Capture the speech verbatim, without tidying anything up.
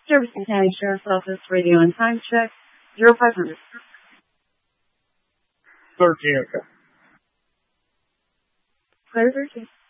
Jefferson County Sheriff's Office radio and time check, zero five hundred. thirteen, okay. Clear thirteen.